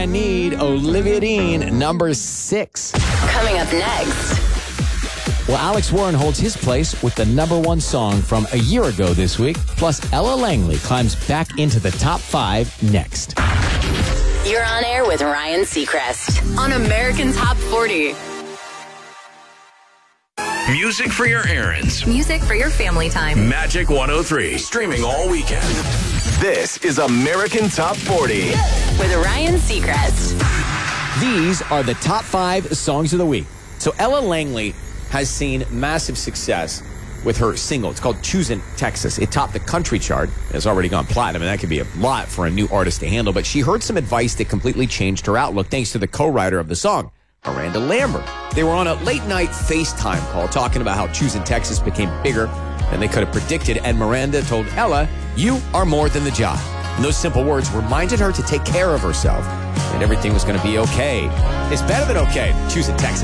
I Need, Olivia Dean, number 6. Coming up next. Well, Alex Warren holds his place with the number 1 song from a year ago this week. Plus, Ella Langley climbs back into the top 5 next. You're on air with Ryan Seacrest on American Top 40. Music for your errands. Music for your family time. Magic 103. Streaming all weekend. This is American Top 40. With Ryan Seacrest. These are the top 5 songs of the week. So Ella Langley has seen massive success with her single. It's called Choosin' Texas. It topped the country chart. It's already gone platinum, and that could be a lot for a new artist to handle. But she heard some advice that completely changed her outlook thanks to the co-writer of the song, Miranda Lambert. They were on a late-night FaceTime call talking about how Choosin' Texas became bigger than they could have predicted, and Miranda told Ella, "You are more than the job." And those simple words reminded her to take care of herself, and everything was going to be okay. It's better than okay. Choosin' Texas.